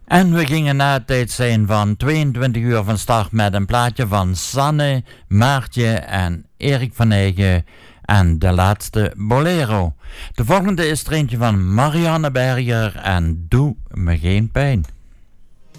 En we gingen na het tijd zijn van 22 uur van start met een plaatje van Sanne, Maartje en Erik van Eygen en de laatste Bolero. De volgende is er eentje van Marianne Berger en Doe me geen pijn.